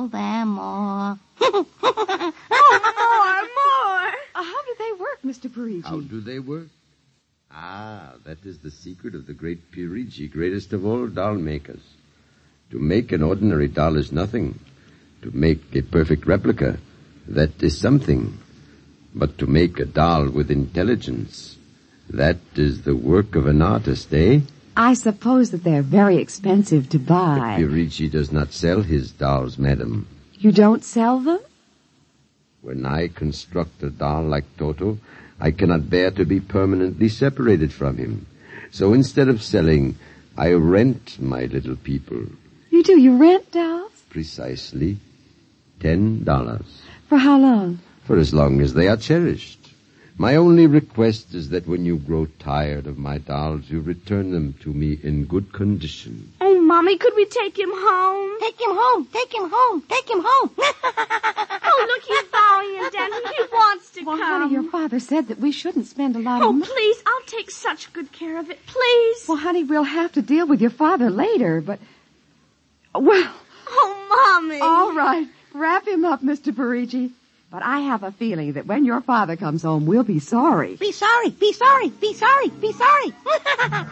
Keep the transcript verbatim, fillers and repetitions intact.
pull them more. Oh, more, more. Uh, how do they work, Mister Parigi? How do they work? Ah, that is the secret of the great Pirigi, greatest of all doll makers. To make an ordinary doll is nothing. To make a perfect replica, that is something. But to make a doll with intelligence, that is the work of an artist, eh? I suppose that they're very expensive to buy. But Pirigi does not sell his dolls, madam. You don't sell them? When I construct a doll like Toto, I cannot bear to be permanently separated from him. So instead of selling, I rent my little people. You do? You rent dolls? Precisely. Ten dollars. For how long? For as long as they are cherished. My only request is that when you grow tired of my dolls, you return them to me in good condition. Oh, Mommy, could we take him home? Take him home, take him home, take him home. Oh, look, he's bowing and dancing. He wants to Well, come. honey, your father said that we shouldn't spend a lot Oh, of money. please, I'll take such good care of it, please. Well, honey, we'll have to deal with your father later, but... Well, Oh, Mommy. all right. Wrap him up, Mister Parigi. But I have a feeling that when your father comes home, we'll be sorry. Be sorry, be sorry, be sorry, be sorry.